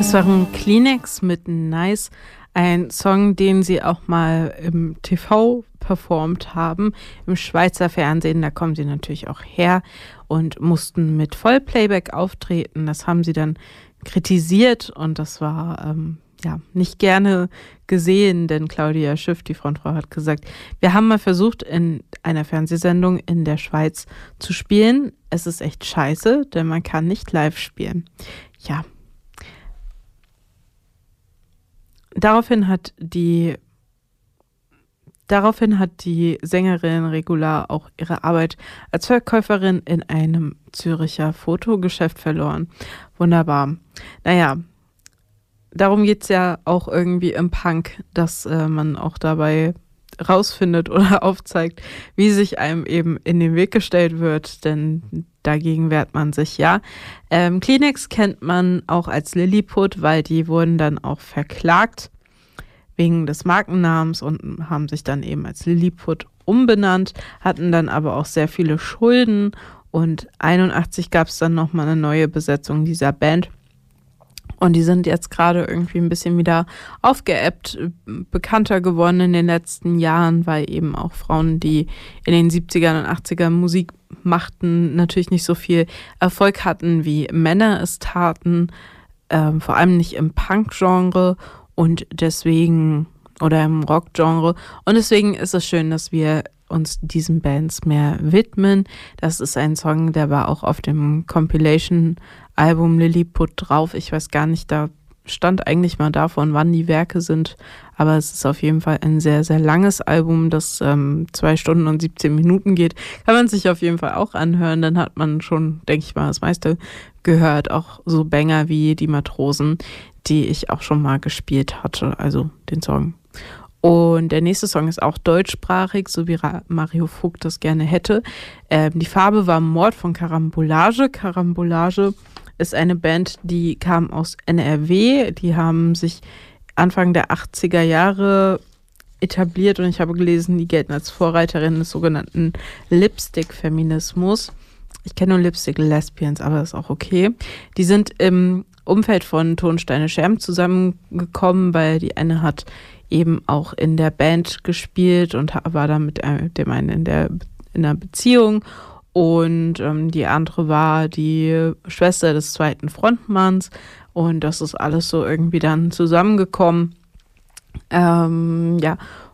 Das waren Kleenex mit Nice, ein Song, den sie auch mal im TV performt haben, im Schweizer Fernsehen. Da kommen sie natürlich auch her und mussten mit Vollplayback auftreten. Das haben sie dann kritisiert und das war nicht gerne gesehen, denn Claudia Schiff, die Frontfrau, hat gesagt, wir haben mal versucht, in einer Fernsehsendung in der Schweiz zu spielen. Es ist echt scheiße, denn man kann nicht live spielen. Ja. Daraufhin hat die Sängerin Regular auch ihre Arbeit als Verkäuferin in einem Züricher Fotogeschäft verloren. Wunderbar. Naja, darum geht es ja auch irgendwie im Punk, dass man auch dabei rausfindet oder aufzeigt, wie sich einem eben in den Weg gestellt wird, denn dagegen wehrt man sich, ja. Kleenex kennt man auch als Lilliput, weil die wurden dann auch verklagt wegen des Markennamens und haben sich dann eben als Lilliput umbenannt, hatten dann aber auch sehr viele Schulden und 81 gab es dann nochmal eine neue Besetzung dieser Band. Und die sind jetzt gerade irgendwie ein bisschen wieder aufgeebbt, bekannter geworden in den letzten Jahren, weil eben auch Frauen, die in den 70ern und 80ern Musik machten, natürlich nicht so viel Erfolg hatten, wie Männer es taten, vor allem nicht im Punk-Genre und deswegen, oder im Rock-Genre. Und deswegen ist es schön, dass wir uns diesen Bands mehr widmen. Das ist ein Song, der war auch auf dem Compilation-Album Lilliput drauf. Ich weiß gar nicht, da stand eigentlich mal davon, wann die Werke sind, aber es ist auf jeden Fall ein sehr, sehr langes Album, das 2 Stunden und 17 Minuten geht. Kann man sich auf jeden Fall auch anhören, dann hat man schon, denke ich mal, das meiste gehört. Auch so Banger wie Die Matrosen, die ich auch schon mal gespielt hatte, also den Song. Und der nächste Song ist auch deutschsprachig, so wie Mario Vogt das gerne hätte. Die Farbe war Mord von Karambolage. Karambolage ist eine Band, die kam aus NRW. Die haben sich Anfang der 80er Jahre etabliert und ich habe gelesen, die gelten als Vorreiterin des sogenannten Lipstick-Feminismus. Ich kenne nur Lipstick-Lesbians, aber das ist auch okay. Die sind im Umfeld von Tonsteine Scherben zusammengekommen, weil die eine hat eben auch in der Band gespielt und war dann mit dem einen in einer Beziehung und die andere war die Schwester des zweiten Frontmanns und das ist alles so irgendwie dann zusammengekommen. Und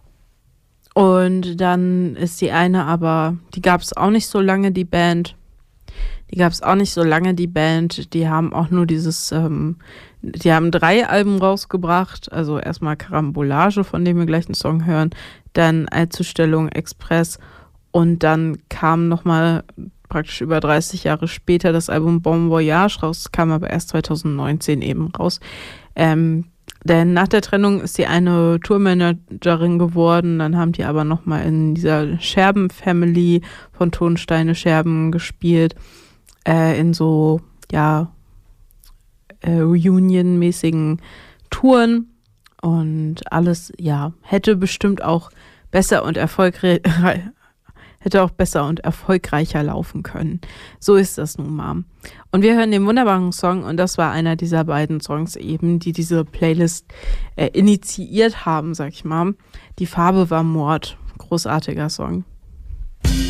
dann ist die eine aber, die gab es auch nicht so lange, die Band. Die haben auch nur die haben 3 Alben rausgebracht, also erstmal Karambolage, von dem wir gleich einen Song hören, dann Allzustellung Express und dann kam nochmal praktisch über 30 Jahre später das Album Bon Voyage raus, kam aber erst 2019 eben raus. Denn nach der Trennung ist sie eine Tourmanagerin geworden, dann haben die aber nochmal in dieser Scherben-Family von Tonsteine Scherben gespielt, in so, Reunion-mäßigen Touren und alles, hätte bestimmt auch besser und erfolgreicher laufen können. So ist das nun mal. Und wir hören den wunderbaren Song und das war einer dieser beiden Songs eben, die diese Playlist initiiert haben, sag ich mal. Die Farbe war Mord. Großartiger Song.